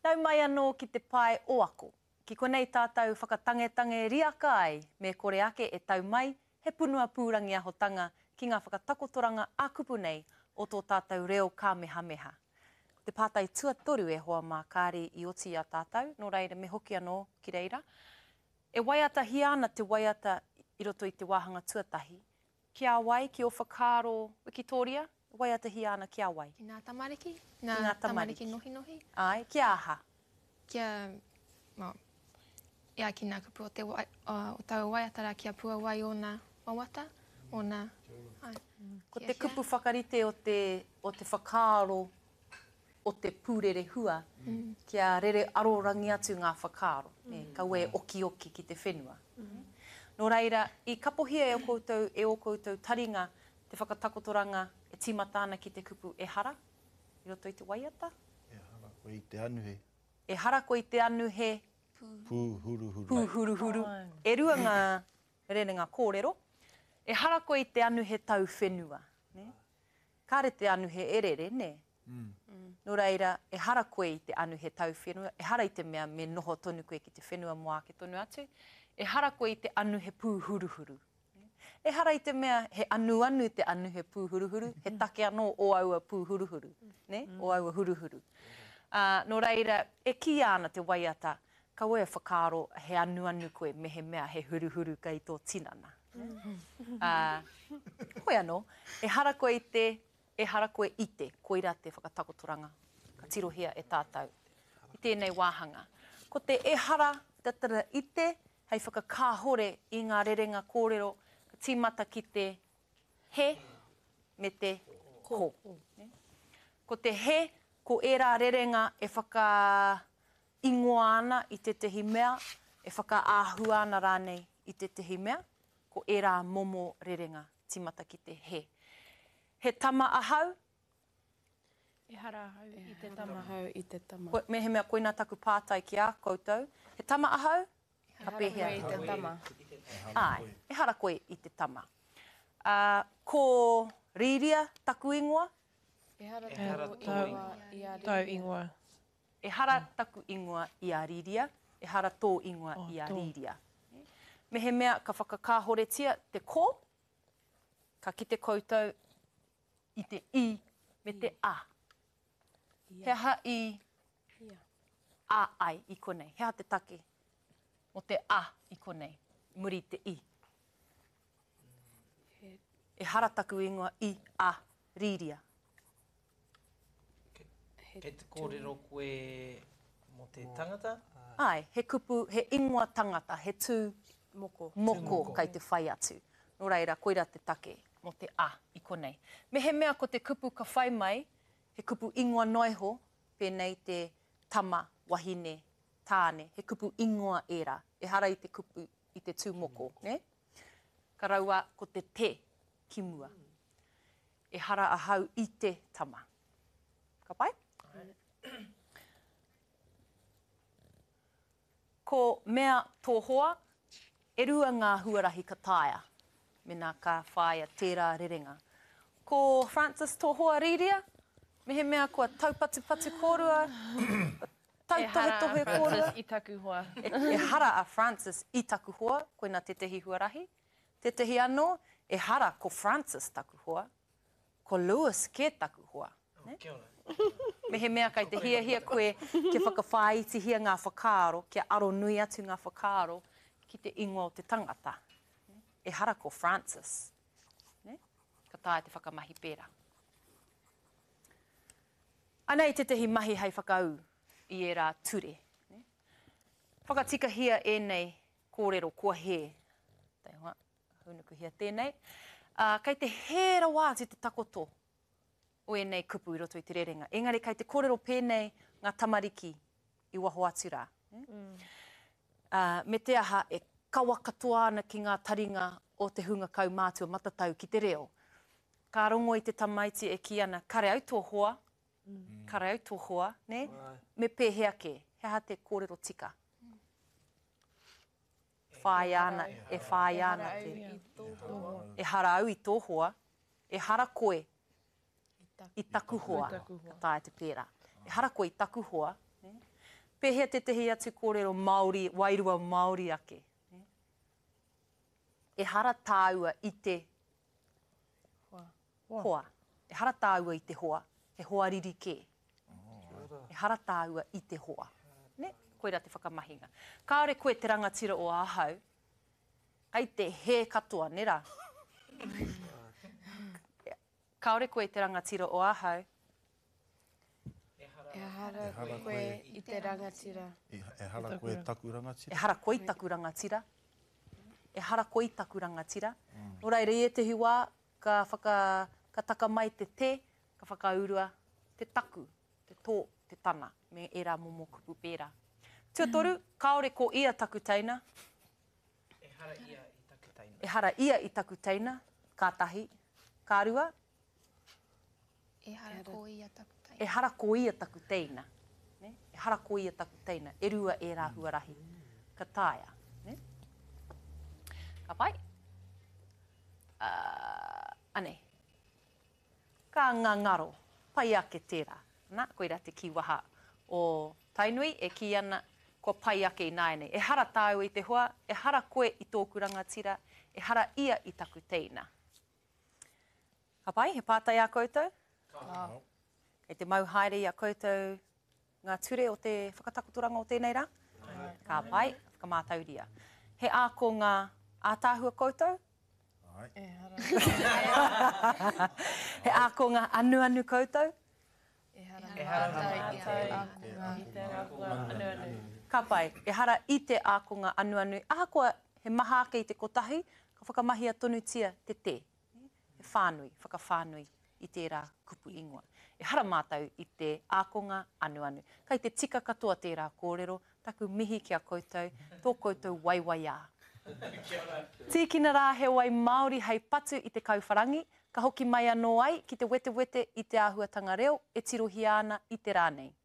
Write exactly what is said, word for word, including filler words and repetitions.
Tau mai anō ki te pae o ako. Ki konei tātou whakatangetange riaka ai, me kore ake e tau mai, he punua pūrangi ahotanga ki ngā whakatakotoranga ākupu nei o tō tātou reo kāmehameha. Te pātai tuatoru e hoa mā kāre i oti a tātou, nō reira me hoki anō ki reira. E waiata hi ana te waiata i roto i te wāhanga tuatahi. Kia wai, ki o whakaaro Wikitoria, waiata hi ana kia wai. Ki ngā tamariki, Ki ngā tamariki nohi nohi. Ai, kia aha. Kia, well, ia ki ngā kupu o te wai, uh, o tau waiatara kia pua wai o ngā mawata, o ngā... Ai, Ko kia te hia. kupu whakarite o te, o te whakaaro o te pūrere hua, mm. kia rere arorangi atu ngā whakaaro. Mm. E, ka ue oki oki ki te whenua. Mm. Nō reira, i kapohia e o koutou, e o koutou taringa, te whakatakotoranga e tīmata ana ki te kupu e hara, i roto i te waiata. E hara koe i te anu he. E hara koe i te anu he Pūhuruhuru. Pūhuruhuru. E rua ngā rerenga kōrero. E hara koe i te anu he tau whenua. Ne? Kāre te anu he erere, ne? Mm. Mm. Nō reira, e hara koe i te anu he tau whenua. E hara i te mea me noho tonu koe ki te whenua moa ke tonu atu. E hara koe i te anu he pūhuruhuru. E hara i te mea he anu anu te anu he pūhuruhuru. He take anō o aua pūhuruhuru. Ne? O aua huruhuru. Uh, nō reira, e ki ana te waiata, ka ue whakaaro he anu anu koe me he mea he huruhuru kai tō tinana. Uh, hoi anō, e hara koe i te, e hara koe i te, koira te whakatakotoranga. Ka tirohia e tātou. I tēnei wāhanga. Ko te e hara tatara i te, hei whakakāhore i ngā rerenga kōrero, ka tīmata ki te he me te ko. Ne? Ko te he, ko e rā rerenga e whaka ingoa ana i te tehi mea, e whaka āhua ana rānei i te tehi mea, ko e rā momo rerenga tīmata ki te he. He tama ahau. E hara ahau i te tama. Ahau i te tama. Ko, me he mea koina taku pātai ki a koutou. He tama ahau. E hara koe i te tama. Ai, e hara koe i te tama. Uh, ko rīria taku ingoa. E hara E hara tau tau ingoa i a Tau ingoa. E hara taku ingoa i a rīria. E hara tō ingoa Oh, i a tō. rīria. Me he mea ka whakakāhoretia te ko. Ka ki te koutou i te i me te a. He aha i Ia. a ai i konei. He aha te take o te a i konei. Muri te i. He, E hara taku ingoa i a rīria. he Kei te kōrero koe mo te tangata. Ai, he kupu, he ingoa tangata, he tū moko. moko kai te whai atu. Nō reira, koira te take mo te a i konei. Me he mea ko te kupu ka whai mai, he kupu ingoa noiho, pēnei te tama, wahine, tāne, he kupu ingoa era. E hara i te kupu i te tū moko, ne? Ka raua ko te te ki mua. E hara ahau i te tama. Ka pai? Ko mea tōhoa, e rua ngā huarahi ka tāia, mena ka whaia tērā rerenga. Ko Francis tōhoa rīria, me he mea kua taupatupatu kōrua, tautahe tohe kōrua. Francis i taku hoa. E, e hara a Francis i taku hoa, koina te tehi huarahi. Te tehi anō, e hara ko Francis taku hoa, ko Lewis ke taku hoa. Ne? Kia ora. Me he mea kai te hia hia koe ke whakawhāiti hia ngā whakaaro, ke aro nui atu ngā whakaaro ki te ingoa o te tangata. E hara ko Francis. Ne? Ka tāia te whakamahi pērā. Anei te tehi mahi hei whakau i e rā ture. Ne? Whakatika hia e nei kōrero kua he. Tai hoa, hunuku hia tēnei. Uh, kei te hēra wā te te takoto o e nei kupu i roto i te rerenga. Engari, kei te kōrero pēnei ngā tamariki i waho atu rā. Mm. Uh, me te aha e kawa katoa ana ki ngā taringa o te hunga kau mātua matatau ki te reo. Ka rongo i te tamaiti e ki ana kare au tō hoa, mm. kare au tō hoa, ne? Right. Me pēhea ke, he aha te kōrero tika. Whai ana, e whai ana te. E hara au i tō hoa, e hara koe i taku hoa, ka tae te pērā. E hara koe i taku hoa, ne? pehea te tehi atu kōrero Māori, wairua Māori ake. E hara tāua i te Hoa. hoa. E hara tāua i te hoa. He hoa ririke. E hara tāua i te hoa. Ne? Koira te whakamahinga. Kāore koe te rangatira o ahau, kai te he katoa, nera? Kāore koe te rangatira o ahau, E hara koe i te rangatira. E, e hara koe taku e rangatira. hara koe i taku rangatira. E hara koe i taku rangatira. Mm. Ora ere e te hiwa, ka, whaka, ka taka mai te te, ka whakaurua te taku, te tō, te tana, me e rā momo kupu pērā. Tua toru, kaore ko ia taku teina. E hara ia i taku taina. E hara ia i taku teina, kātahi. Kārua, E hara ko ia taku tai. e hara ko ia taku teina. Ne? E hara ko ia taku teina. E rua e rā huarahi. Ka tāia. Ne? Ka pai. Uh, ane. Ka ngā ngaro. Pai ake tērā. Na, koira te kiwaha o Tainui. E ki ana ko pai ake i nāene. E hara tāu i te hoa. E hara koe i tōku rangatira. E hara ia i taku teina. Ka pai, he pātai a koutou. Ka. E te mau haere i a koutou ngā ture o te whakatakuturanga o tēnei rā. Ka pai, whakamātauria. He āko ngā ātāhua koutou. Ai. E hara. He āko ngā anu anu koutou. E hara. E hara Mātai mai i i te te ākonga. i te ākonga anu anu. Ka pai, e hara i te ākonga anu anu. Ahakoa he maha ake i te kotahi, ka whakamahia tonutia te te. He whānui, whakawhānui i tērā kupu ingoa. E hara mātau i te ākonga anu anu. Kai te tika katoa tērā kōrero, taku mihi kia koutou, tō koutou waiwaia. Tīkina rā he wai Māori hei patu i te kauwharangi, ka hoki mai anō ai ki te wete wete i te āhuatanga reo, e tirohi ana i te rānei.